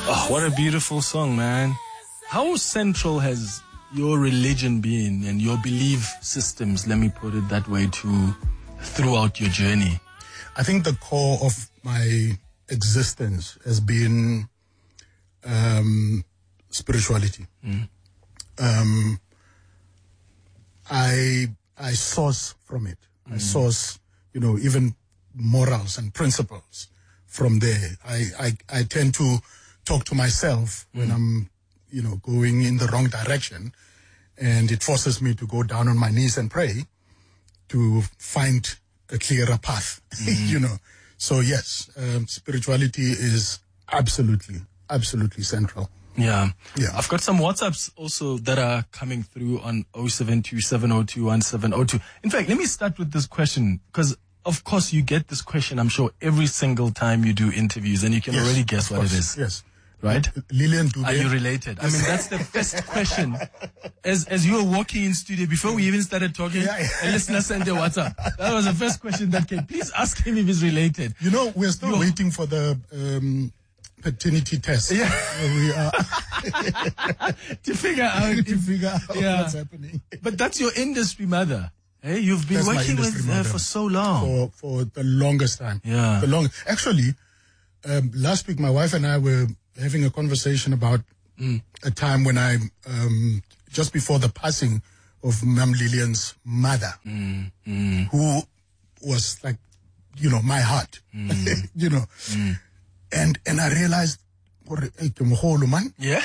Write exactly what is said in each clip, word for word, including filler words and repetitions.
Oh, what a beautiful song, man. How central has your religion been and your belief systems, let me put it that way, to throughout your journey? I think the core of my existence has been um, spirituality. Mm. Um, I I source from it. Mm. I source, you know, even morals and principles from there. I, I, I tend to talk to myself when mm. I'm, you know, going in the wrong direction, and it forces me to go down on my knees and pray to find a clearer path, mm. you know. So yes, um, spirituality is absolutely, absolutely central. Yeah. Yeah. I've got some WhatsApps also that are coming through on oh seven two, seven oh two, one seven oh two. In fact, let me start with this question, because of course you get this question, I'm sure, every single time you do interviews, and you can yes, already guess what course. it is. Yes. Right? Lillian Dube. Are you related? I mean, that's the first question. As as you were walking in studio, before we even started talking, yeah, yeah. a listener sent a WhatsApp. That was the first question that came. Please ask him if he's related. You know, we're still You're... waiting for the um, paternity test. Yeah. we are to figure out, to figure out yeah. what's happening. But that's your industry mother. Hey, you've been That's working with her for so long. For for the longest time. Yeah. The long. Actually, um, last week my wife and I were having a conversation about mm. a time when I, um, just before the passing of Ma'am Lillian's mother, mm. Mm. who was like, you know, my heart, mm. you know, mm. and and I realized, man. Yeah.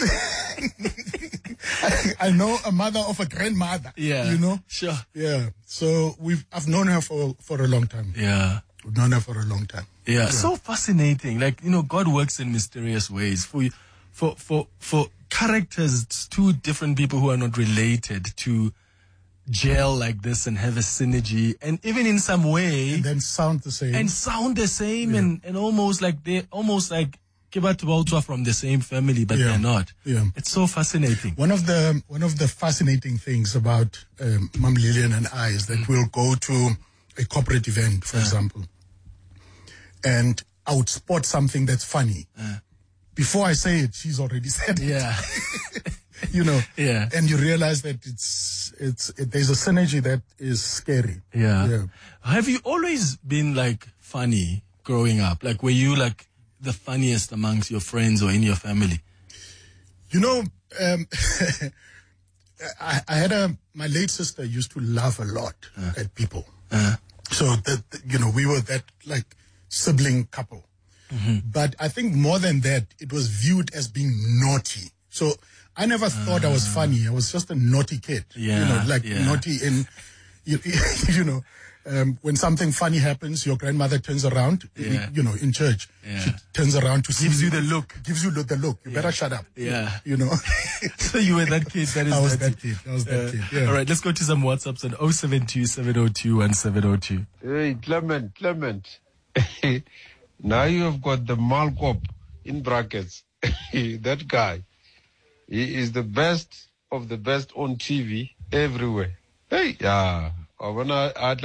I, I know a mother of a grandmother. Yeah. You know? Sure. Yeah. So we've I've known her for for a long time. Yeah. We've known her for a long time. Yeah. yeah. So fascinating. Like, you know, God works in mysterious ways. For for for for characters, two different people who are not related, to gel like this and have a synergy, and even in some way, and then sound the same. And sound the same, yeah. and, and almost like they're almost like Kibatubautua from the same family, but yeah. they're not. Yeah. It's so fascinating. One of the one of the fascinating things about um, Ma'am Lillian and I is that mm. we'll go to a corporate event, for uh. example, and I would spot something that's funny. Uh. Before I say it, she's already said it. Yeah. You know. Yeah. And you realize that it's it's it, there's a synergy that is scary. Yeah. Yeah. Have you always been like funny growing up? Like, were you like the funniest amongst your friends or in your family? You know, um, I, I had a my late sister used to laugh a lot uh. at people. Uh. So that, you know, we were that like sibling couple. Mm-hmm. But I think more than that, it was viewed as being naughty. So I never thought uh, I was funny. I was just a naughty kid. Yeah, you know, like yeah. naughty in, you, you know, um, when something funny happens, your grandmother turns around, yeah. you know, in church. Yeah. She turns around to see Gives you the look. Gives you the look. You yeah. better shut up. Yeah. You know. So you were that kid. That is I was that, that kid. I was that uh, kid. Yeah. All right, let's go to some WhatsApps on oh seven two, seven oh two, one seven oh two. Hey, Clement, Clement. Now you have got the Malcop in brackets. That guy. He is the best of the best on T V everywhere. Hey, yeah. I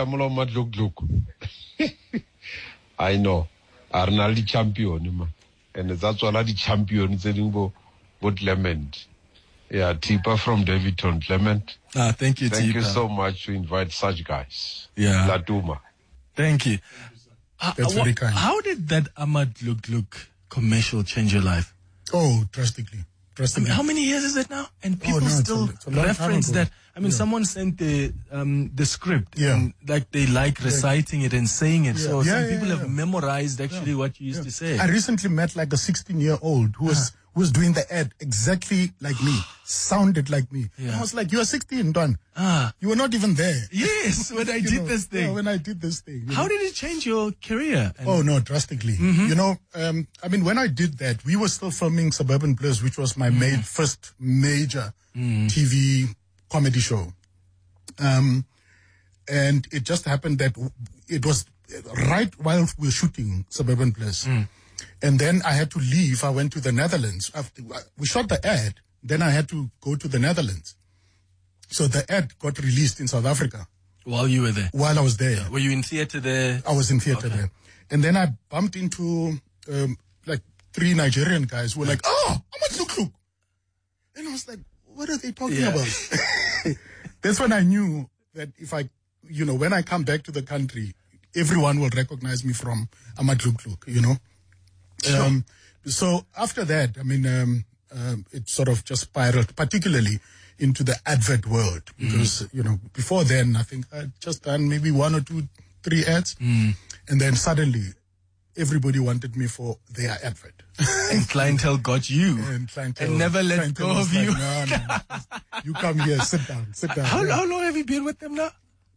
know. Arnaldi champion, man. And that's why the champion is about Clement. Yeah, Tipa from Davidton, Clement. Ah, thank you, Thank Tipa. you so much to invite such guys. Yeah. Latuma. Thank you. That's uh, very kind. How did that Ahmad Look Look commercial change your life? Oh, drastically. I mean, how many years is it now? And people oh, no, still it's a, it's a reference that. I mean, yeah. someone sent the um, the script, yeah. and like they like reciting it and saying it. Yeah. So yeah, some yeah, people yeah. have memorized actually yeah. what you used yeah. to say. I recently met like a sixteen-year-old who was uh-huh. who was doing the ad exactly like me, sounded like me. Yeah. I was like, "You are sixteen, Don. Ah, you were not even there." Yes, when I did know, this thing. Yeah, when I did this thing. How know? did it change your career? And oh no, drastically. Mm-hmm. You know, um, I mean, when I did that, we were still filming Suburban Bliss, which was my mm. ma- first major mm. T V comedy show. Um, and it just happened that it was right while we were shooting Suburban Bliss. Mm. And then I had to leave. I went to the Netherlands. After, we shot the ad. Then I had to go to the Netherlands. So the ad got released in South Africa. While you were there? While I was there. Yeah. Were you in theater there? I was in theater okay. there. And then I bumped into, um, like, three Nigerian guys who were like, oh, Ahmad Lukluk. And I was like, what are they talking Yeah. about? That's when I knew that if I, you know, when I come back to the country, everyone will recognize me from Ahmad Lukluk, you know. Sure. Um, so after that, I mean, um, um, it sort of just spiraled, particularly into the advert world, because, you know, before then, I think I'd just done maybe one or two, three ads. And then suddenly, everybody wanted me for their advert. And clientele got you. And clientele, And never let clientele go was of like, you. No, no, you come here, sit down, sit down. How, Yeah. how long have you been with them now?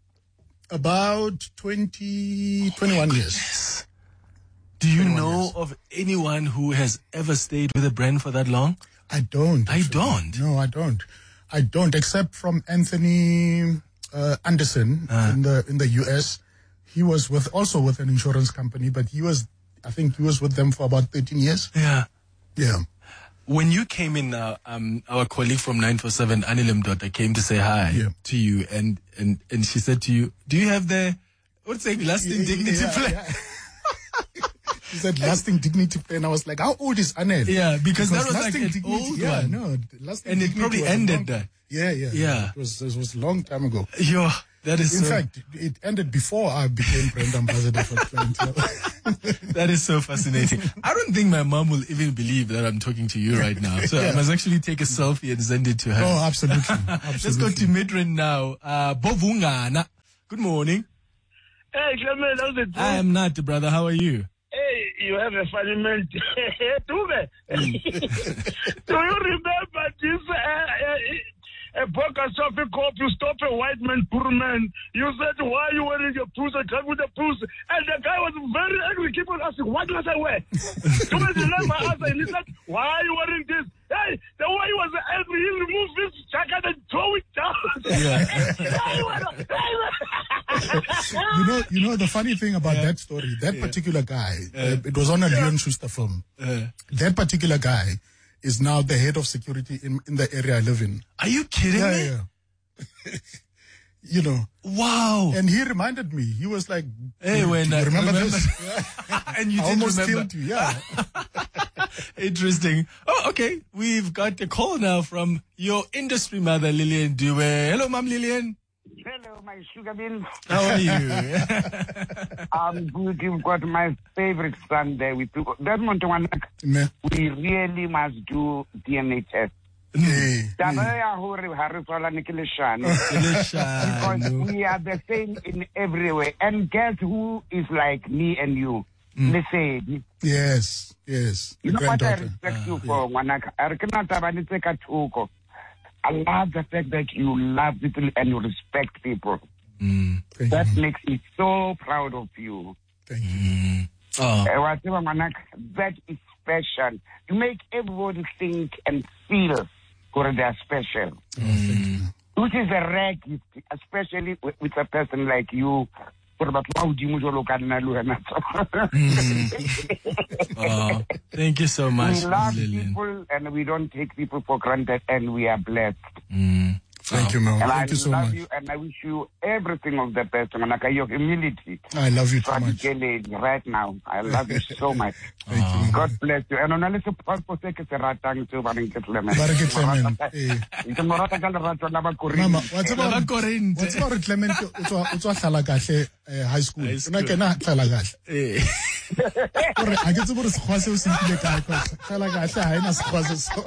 About twenty, twenty-one years. Do you twenty-one know years. of anyone who has ever stayed with a brand for that long? I don't. I actually. don't. No, I don't. I don't, except from Anthony uh, Anderson Uh. in the in the U S. He was with also with an insurance company, but he was, I think, he was with them for about thirteen years. Yeah. Yeah. When you came in now, um, our colleague from nine four seven, Anilim Dota, came to say hi Yeah. to you, and, and, and she said to you, do you have the, what's the lasting Yeah, dignity yeah, plan? yeah. He said lasting dignity plan. I was like, how old is Anel? Yeah, because that was like lasting an dignity, old yeah, one. no, lasting And it dignity probably was a ended long- there. Yeah, yeah, Yeah. It was it was a long time ago. Yo, that is In so, fact, it ended before I became brand ambassador for Clientele. that is so fascinating. I don't think my mom will even believe that I'm talking to you right now. So I must actually take a selfie and send it to her. Oh, absolutely. Let's go to Midrin now. Uh, Bovungana. Good morning. Hey, Clement, how's it I am not, brother. How are you? Hey, you have a funny man. Tuve. Do you remember this? Uh, uh, a Boca Sophie cop, you stop a white man, poor man. You said, why are you wearing your pussy? Come with the pussy. And the guy was very angry. Keep on asking, what must I wear? Tuve never answered. And he said, why are you wearing this? Hey, the way he was angry, he removed his jacket and throw it down. You know, you know the funny thing about that story. That particular guy, uh, it was on a Leon Schuster film. Uh, That particular guy is now the head of security in in the area I live in. are you kidding Yeah, me? yeah. You know, Wow. and he reminded me. He was like, Hey, "Do- when do I you remember, remember- this?" Yeah. And you I didn't almost remember. killed you. Yeah. Interesting. Oh, okay. We've got a call now from your industry mother, Lillian Dube. Hello, Mom Lillian. Hello, my sugar bean. How are you? I'm good. You've got my favorite son there with you. Desmond Tawanak. Me. We really must do D N A test. Hey, Taba hey. ya hore ha re tswala ne ke leshano. Leshano. Because we are the same in every way. And guess who is like me and you? Lesedi. Yes, yes. The You know what I granddaughter. respect you for, Wanaka? I reckon that I need to take a tuko. I love the fact that you love people and you respect people. Thank That you. makes me so proud of you. Thank you. Oh, Eh, whatever, Wanaka, that is special. You make everybody think and feel that they are special. Oh, thank you. Which is a rare gift, especially with, with a person like you. For about how do you look at oh, thank you so much, We love Lillian. people and we don't take people for granted and we are blessed. Mm. Thank you, Mel. And Thank I you so love much. you and I wish you everything of the best. Manaka, your humility. I love you too much. Particularly right now. I love you so much. Thank you. God bless you. And on a little purpose, I can say ratang to Barinket Lemon. Bareke Clement. Eh. You can morata ka lerato la ba Korean. Mama, what's Laba about Korinte. what's about Clement o tswa o tswa hlala kahle eh, high school. High Una school. kena hlala kahle. Eh. Gore a ke tsebe gore sekgwa seo se nkile kae cause hlala kahle ha ena sekgwa se so.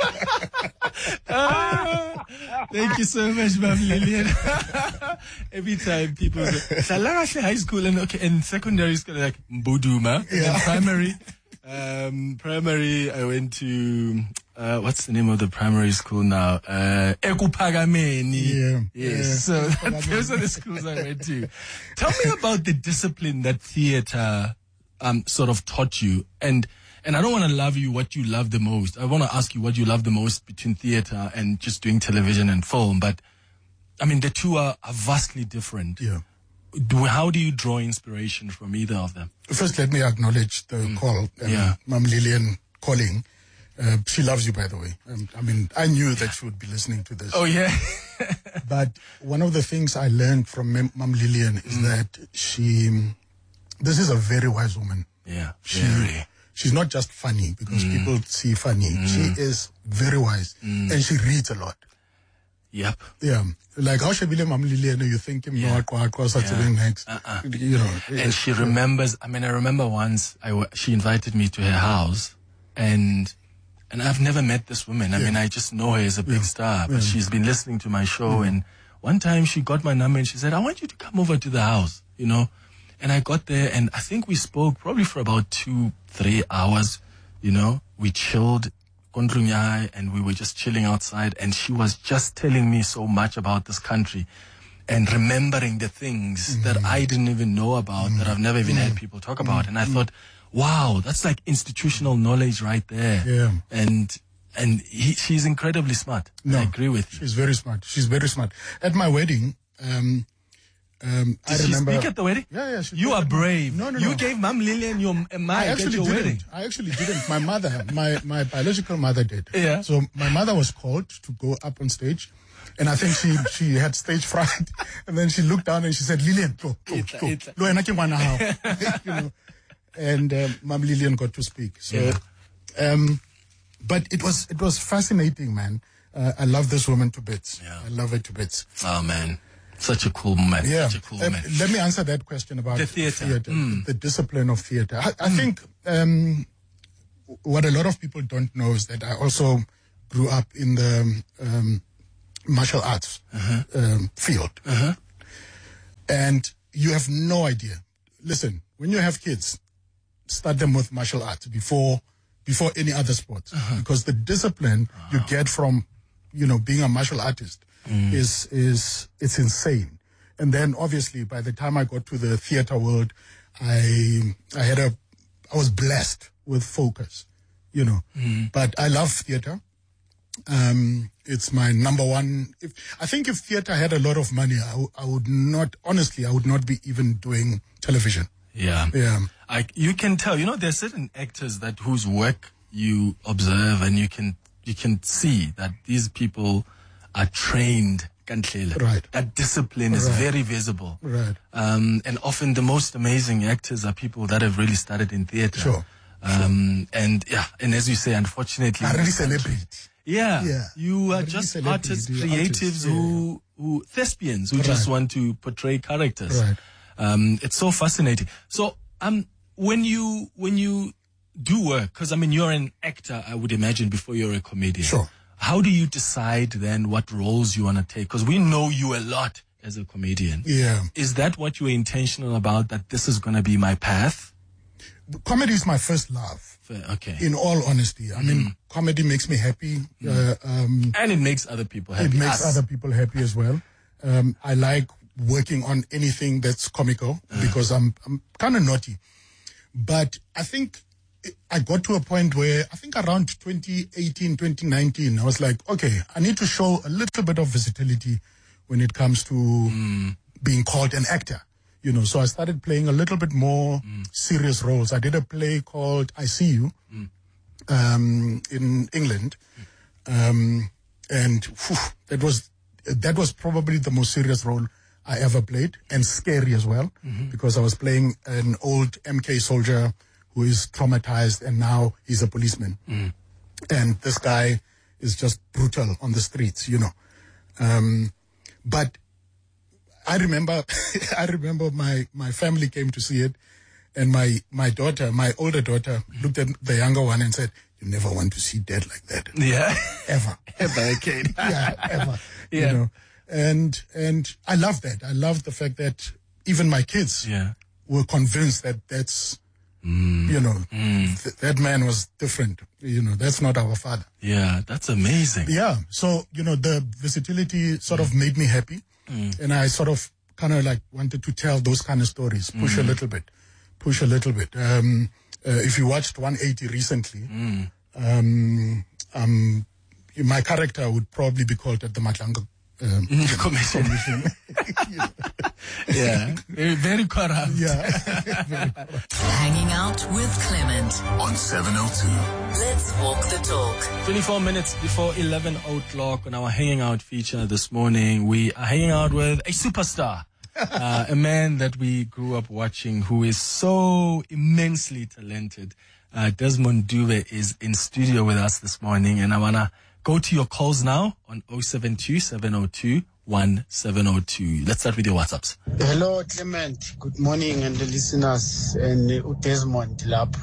Ah, thank you so much, Mom Lillian. Every time people say, Salagahle High School and okay, and secondary school, like Mbuduma. And then primary, um, primary, I went to, uh, what's the name of the primary school now? Uh, Ekupagameni. Yeah, Yes. yeah. So those are the schools I went to. Tell me about the discipline that theater, um, sort of taught you. And, And I don't want to love you what you love the most. I want to ask you what you love the most between theater and just doing television and film. But, I mean, the two are, are vastly different. Yeah. Do, how do you draw inspiration from either of them? First, let me acknowledge the call. Um, Yeah. Mom Lillian calling. Uh, she loves you, by the way. Um, I mean, I knew that she would be listening to this. Oh, yeah. But one of the things I learned from Mem- Mom Lillian is that she, this is a very wise woman. Yeah, She, very. she's not just funny because Mm. people see funny. Mm. She is very wise Mm. and she reads a lot. Yep. Yeah. Like how she believe Mam Lilian, you think him Yeah. not what's Yeah. next. Uh-uh. You know. And she remembers, I mean, I remember once I w- she invited me to her house, and and I've never met this woman. I Yeah. mean, I just know her as a big Yeah. star, but Yeah. she's been listening to my show. And one time she got my number and she said, I want you to come over to the house, you know. And I got there, and I think we spoke probably for about two, three hours, you know. We chilled, and we were just chilling outside, and she was just telling me so much about this country and remembering the things that I didn't even know about, that I've never even heard people talk about. And I thought, wow, that's like institutional knowledge right there. Yeah. And and he, she's incredibly smart. No, I agree with you. She's very smart. She's very smart. At my wedding, um, um, I Did she remember. speak at the wedding? Yeah, yeah. She You spoke are at- brave. No, no, You no. gave Mam Lilian your uh, I mic at actually your didn't. wedding. I actually didn't. My mother, my, my biological mother did. Yeah. So my mother was called to go up on stage. And I think she, she had stage fright. And then she looked down and she said, Lilian, go, go, It's a- go. it's a- Lo, ena ke ngwana hao. You know. And um, Mam Lilian got to speak. So, Yeah. um, but it was, it was fascinating, man. Uh, I love this woman to bits. Yeah. I love her to bits. Oh, man. Such a cool man. Yeah. Such a cool Uh, man. let me answer that question about The theatre. Mm. the discipline of theatre. I, I think um, what a lot of people don't know is that I also grew up in the um, martial arts Uh-huh. um, field. Uh-huh. And you have no idea. Listen, when you have kids, start them with martial arts before before any other sport. Uh-huh. Because the discipline you get from, you know, being a martial artist Mm. is is it's insane. And then obviously by the time I got to the theater world, I I had a I was blessed with focus, you know. Mm. But I love theater. Um, it's my number one. If, I think if theater had a lot of money, I, w- I would not, honestly, I would not be even doing television. Yeah. Yeah. I, you can tell, you know, there's certain actors that whose work you observe and you can, you can see that these people are trained. Right. That discipline is Right. very visible. Right. Um, and often the most amazing actors are people that have really started in theater. Sure. Um, and yeah, and as you say, unfortunately, I really celebrate. yeah, Yeah. you are Really just celebrity, artists, the creatives artists, yeah. who, who, thespians who just Right. want to portray characters. Right. Um, it's so fascinating. So, um, when you, when you do work, cause I mean, you're an actor, I would imagine, before you're a comedian. Sure. How do you decide then what roles you want to take? Cause we know you a lot as a comedian. Yeah. Is that what you were intentional about, that this is going to be my path? Comedy is my first love. Okay. In all honesty, I mean, comedy makes me happy. Uh, um, And it makes other people happy. it makes Us. other people happy as well. Um, I like working on anything that's comical because I'm, I'm kind of naughty. But I think I got to a point where I think around twenty eighteen, twenty nineteen, I was like, okay, I need to show a little bit of versatility when it comes to being called an actor. You know, so I started playing a little bit more serious roles. I did a play called I See You um, in England. Um, and whew, that was that was probably the most serious role I ever played, and scary as well, because I was playing an old M K soldier who is traumatized and now he's a policeman. And this guy is just brutal on the streets, you know. Um, but I remember, I remember my, my family came to see it, and my, my daughter, my older daughter, looked at the younger one and said, "You never want to see dad like that, Yeah. ever." Ever again. Yeah, ever. Yeah. You know, and and I love that. I love the fact that even my kids Yeah. were convinced that that's, you know, th- that man was different. You know, that's not our father. Yeah, that's amazing. Yeah. So, you know, the versatility sort of made me happy. And I sort of kind of like wanted to tell those kind of stories, push a little bit, push a little bit. Um, uh, if you watched one eighty recently, um, um, my character would probably be called at the Matlanga um, Commission. Yeah. Very, very corrupt. yeah. Hanging out with Clement on seven oh two. Let's walk the talk. twenty-four minutes before eleven o'clock on our Hanging Out feature this morning, we are hanging out with a superstar. Uh, a man that we grew up watching who is so immensely talented. Uh, Desmond Dube is in studio with us this morning, and I want to go to your calls now on oh seven two, seven oh two, one seven oh two. Let's start with your WhatsApps. Hello, Clement. Good morning, and the listeners, and uh, Desmond Lap.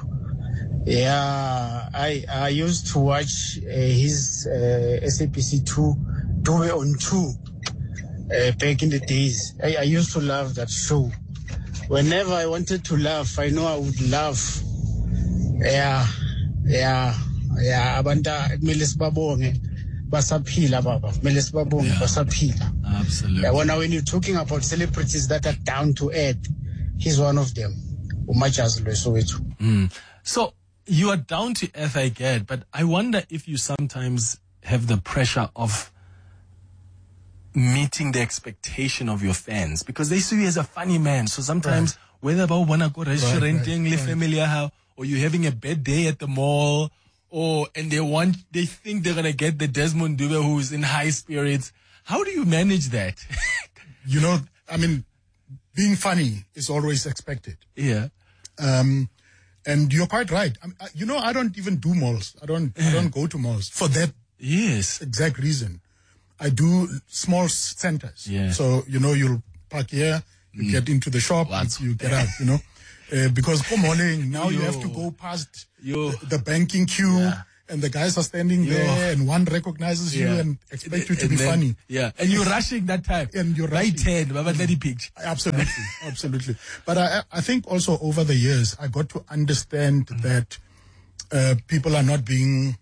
Yeah, I I used to watch uh, his uh, S A B C two Dube on two uh, back in the days. I, I used to love that show. Whenever I wanted to laugh, I know I would laugh. Yeah, yeah, yeah. Abanta kumele sibabonge basaphila baba. Kumele sibabonge basaphila. Absolutely. Yeah, when when you're talking about celebrities that are down to earth, he's one of them. Umajazwe Soweto. Mm. So you are down to earth, I get, but I wonder if you sometimes have the pressure of meeting the expectation of your fans, because they see you as a funny man. So sometimes, right. whether about wanna go restaurant, right, right, right. familiar how, or you're having a bad day at the mall, or and they want, they think they're gonna get the Desmond Dube who's in high spirits. How do you manage that? You know, I mean, being funny is always expected. Yeah. Um, and you're quite right. I mean, you know, I don't even do malls. I don't. I don't go to malls for that. Yes. Exact reason. I do small centers. Yeah. So you know, you'll park here, you mm. get into the shop, Lots. you get out. You know. Uh, because come on, now Yo. you have to go past the, the banking queue, yeah. and the guys are standing Yo. there, and one recognizes yeah. you and expects you to and be then, funny. Yeah, and you're rushing that time. And you're right rushing. hand, Baba Daddy Picture. Absolutely, absolutely. But I, I think also over the years, I got to understand mm. that uh, people are not being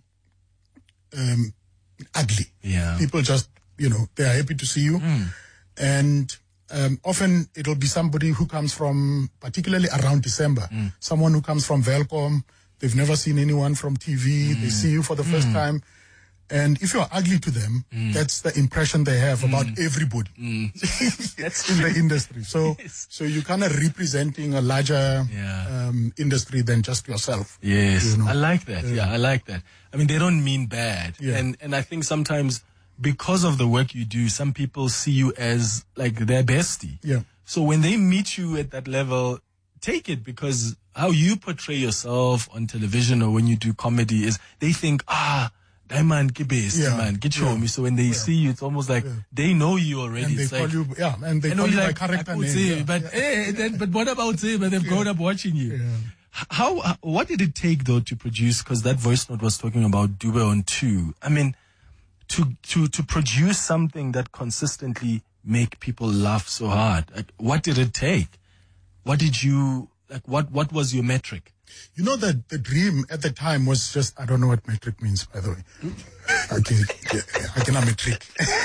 um, ugly. Yeah. People just, you know, they are happy to see you, mm. and. Um, often it'll be somebody who comes from, particularly around December, mm. someone who comes from Velcom. They've never seen anyone from T V. Mm. They see you for the first mm. time. And if you're ugly to them, mm. that's the impression they have mm. about everybody mm. that's in the industry. So, yes. so you're kind of representing a larger yeah. um, industry than just yourself. Yes, you know? I like that. Yeah. yeah, I like that. I mean, they don't mean bad. Yeah. And, and I think sometimes, because of the work you do, some people see you as like their bestie. Yeah. So when they meet you at that level, take it, because how you portray yourself on television or when you do comedy is they think, ah, Diamond, get best, yeah. man, get show yeah. me. So when they yeah. see you, it's almost like yeah. they know you already. And they it's call like, you, yeah, and they and call you like, by character name. Say, yeah. But yeah. Hey, then, but what about say? But they've yeah. grown up watching you. Yeah. How? What did it take though to produce? Because that voice note was talking about Dube on two. I mean. To, to, to produce something that consistently make people laugh so hard. Like, what did it take? What did you, like, what, what was your metric? You know, the, the dream at the time was just, I don't know what metric means, by the way. Okay, I cannot metric.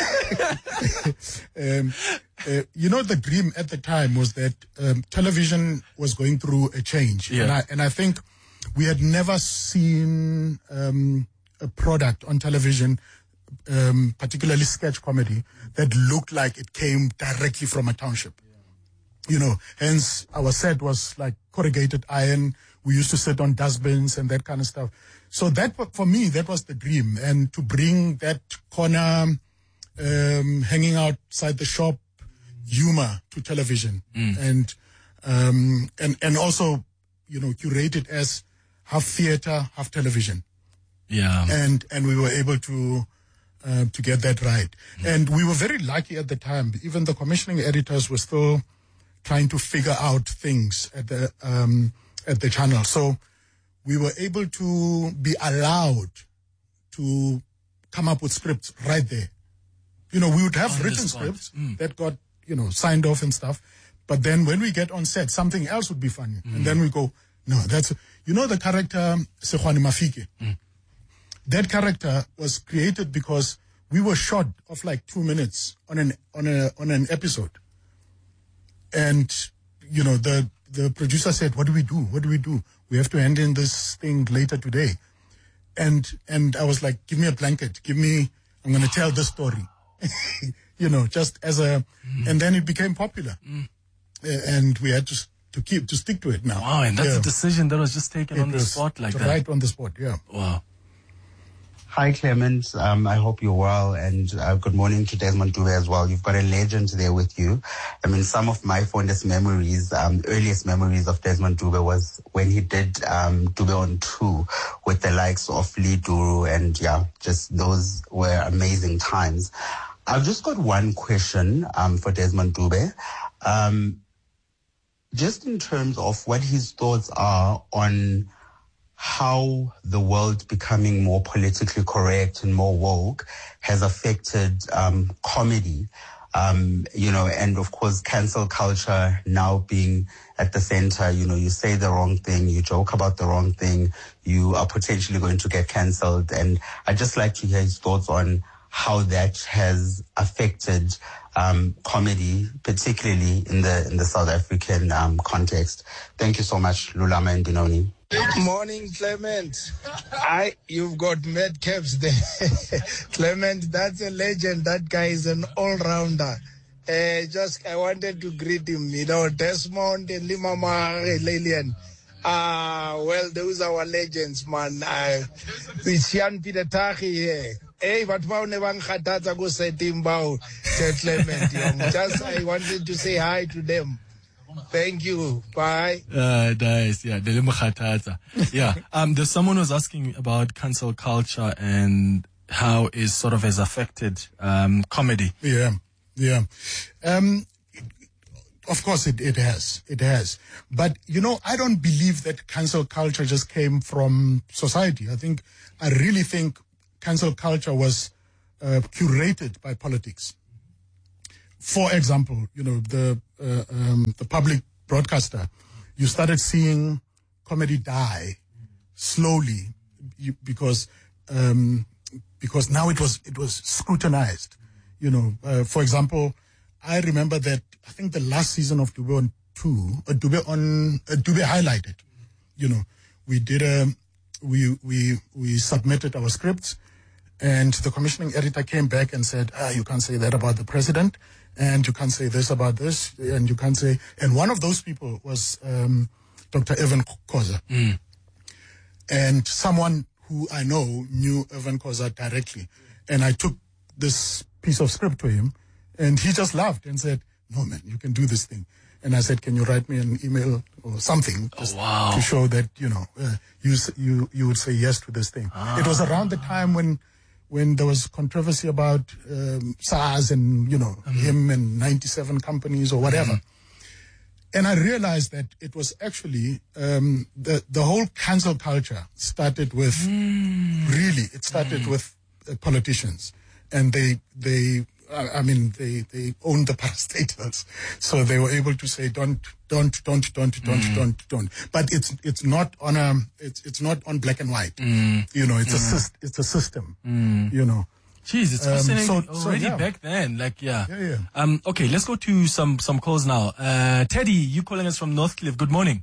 um, uh, you know, the dream at the time was that um, television was going through a change. Yeah. And I, and I think we had never seen um, a product on television, Um, particularly sketch comedy, that looked like it came directly from a township. Yeah. You know, hence our set was like corrugated iron. We used to sit on dustbins and that kind of stuff. So that, for me, that was the dream. And to bring that corner, um, hanging outside the shop humor to television. Mm. And, um, and, and also, you know, curate it as half theater, half television. Yeah. And, and we were able to, Uh, to get that right. Mm. And we were very lucky at the time. Even the commissioning editors were still trying to figure out things at the um, at the channel. So we were able to be allowed to come up with scripts right there. You know, we would have on written scripts mm. that got, you know, signed off and stuff. But then when we get on set, something else would be funny. Mm. And then we go, no, that's, you know, the character Sekhwane Mafike. Mm. That character was created because we were short of like two minutes on an on a on an episode, and you know the the producer said, "What do we do? What do we do? We have to end in this thing later today," and and I was like, "Give me a blanket. Give me. I'm going to tell this story." You know, just as a, mm. and then it became popular, mm. and we had to to keep to stick to it now. Wow, and that's yeah. a decision that was just taken it on the was spot like right that. on the spot. Yeah. Wow. Hi, Clement. Um, I hope you're well, and uh, good morning to Desmond Dube as well. You've got a legend there with you. I mean, some of my fondest memories, um, earliest memories of Desmond Dube was when he did um, Dube on two with the likes of Lee Duru, and yeah, just those were amazing times. I've just got one question um, for Desmond Dube. Um, just in terms of what his thoughts are on how the world becoming more politically correct and more woke has affected um, comedy, um, you know, and of course cancel culture now being at the center. You know, you say the wrong thing, you joke about the wrong thing, you are potentially going to get cancelled. And I'd just like to hear his thoughts on how that has affected um, comedy, particularly in the in the South African um, context. Thank you so much, Lulama and Dinoni. Good morning, Clement. I, you've got Mad Caps there. Clement, that's a legend. That guy is an all-rounder. Uh, just, I wanted to greet him, you know, Desmond and Limama Lilian. Ah, uh, well, those are our legends, man. Uh, it's Jan Peter Tachi here. Hey, but now never khatata go say timbao, Clement. Just, I wanted to say hi to them. Thank you. Bye. Uh, nice. Yeah. Yeah. Um, there's someone who's asking about cancel culture and how it sort of has affected, um, comedy. Yeah. Yeah. Um, of course it, it has. It has. But, you know, I don't believe that cancel culture just came from society. I think, I really think cancel culture was, uh, curated by politics. For example, you know, the uh, um, the public broadcaster, you started seeing comedy die slowly you, because um, because now it was it was scrutinized. You know, uh, for example, I remember that I think the last season of Dube on two, uh, Dube on uh, Dube highlighted. You know, we did a we we we submitted our scripts, and the commissioning editor came back and said, ah, you can't say that about the president. And you can't say this about this, and you can't say... And one of those people was um, Doctor Evan Khoza. Mm. And someone who I know knew Evan Khoza directly. And I took this piece of script to him, and he just laughed and said, no, man, you can do this thing. And I said, can you write me an email or something just oh, wow. to show that, you know, uh, you, you, you would say yes to this thing. Ah. It was around the time when... when there was controversy about um, SARS and, you know, mm-hmm. him and ninety-seven companies or whatever. Mm-hmm. And I realized that it was actually um, the, the whole cancel culture started with, mm. really, it started mm. with uh, politicians. And they, they I mean, they, they owned the parastatals. So they were able to say, don't, don't, don't, don't, don't, mm. don't, don't. But it's, it's not on a, it's, it's not on black and white. Mm. You know, it's mm. a, syst- it's a system, mm. you know. Jeez, it's Um, fascinating so- so, already yeah. back then. Like, yeah. Yeah, yeah. Um, okay, let's go to some, some calls now. Uh, Teddy, you calling us from Northcliffe. Good morning.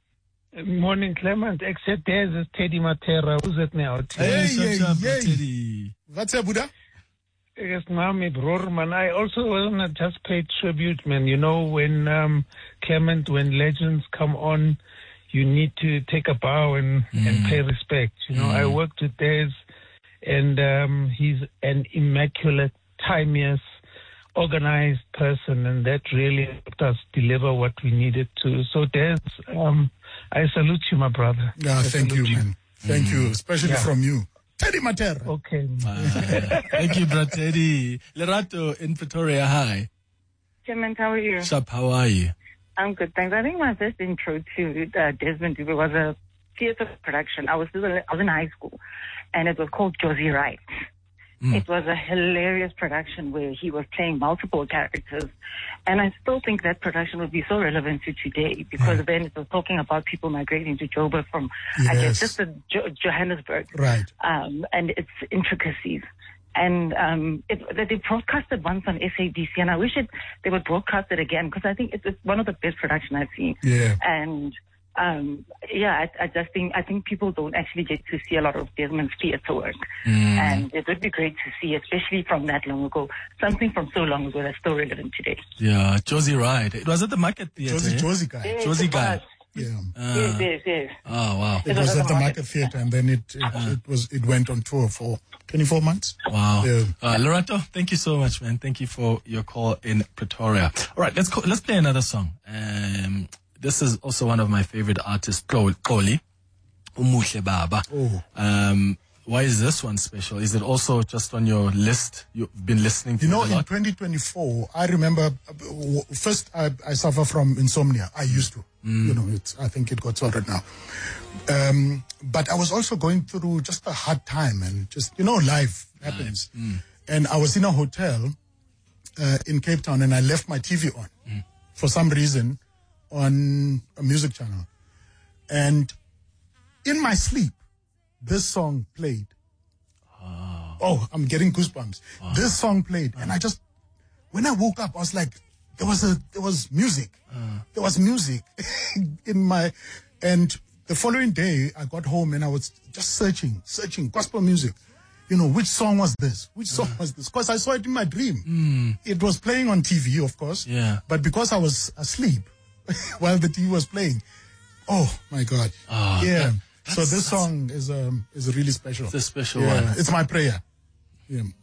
Morning, Clement. Except there's this Teddy Matera. Who's it now? Hey, Shut hey, up, hey. Teddy. What's up, Buddha? Yes, Mami, bror, man. I also want to just pay tribute, man. You know, when, um, Clement, when legends come on, you need to take a bow and, Mm. and pay respect. You know, Mm. I worked with Des, and, um, he's an immaculate, timeous, organized person, and that really helped us deliver what we needed to. So, Des, um, I salute you, my brother. Yeah, I thank you, salute man. Thank you, especially Yeah. from you. Teddy Matera. Okay. Ah, thank you, bro, Teddy. Lerato in Pretoria. Hi. Clement, how are you? Shap, how are you? I'm good, thanks. I think my first intro to uh, Desmond Dube was a theater production. I was still I was in high school, and it was called Josie Wright. Mm. It was a hilarious production where he was playing multiple characters, and I still think that production would be so relevant to today because Yeah. then it was talking about people migrating to Joburg from, I guess, Yes. just the jo- Johannesburg, Right. um, and its intricacies. And um, it, that they broadcasted once on S A B C, and I wish it they would broadcast it again because I think it's, it's one of the best production I've seen. Yeah. And um, yeah, I, I just think I think people don't actually get to see a lot of Desmond's theatre work, Mm. and it would be great to see, especially from that long ago, something from so long ago that's still relevant today. Yeah, Josie Wright. It was at the Market Theatre. Josie, eh? Josie guy. Yes, Josie it guy. was. Yeah. Uh, yes, yes, yes. Oh, wow. It was at the Market Theatre, and then it it, uh, it was it went on tour for twenty-four months. Wow. Yeah. Uh, Lorato, thank you so much, man. Thank you for your call in Pretoria. All right, let's co- let's play another song. Um, this is also one of my favorite artists, Xoli, Umuhle Baba. Oh. Um, why is this one special? Is it also just on your list? You've been listening to You know, it a in lot? twenty twenty-four, I remember uh, w- first I, I suffer from insomnia. I used to. Mm. You know, it's, I think it got sorted now. Um, but I was also going through just a hard time, and just, you know, life happens. Mm. And I was in a hotel uh, in Cape Town, and I left my T V on Mm. for some reason on a music channel. And in my sleep, this song played. Oh, oh I'm getting goosebumps. Oh. This song played, and I just, when I woke up, I was like, there was a, there was music. Uh. There was music in my, and the following day I got home and I was just searching, searching gospel music. You know, which song was this? Which song Uh. was this? Because I saw it in my dream. Mm. It was playing on T V, of course. Yeah. But because I was asleep while the T V was playing, oh my God. Oh, yeah. that- So this that's- song is um is really special. It's a special yeah. one. It's my prayer. Yeah.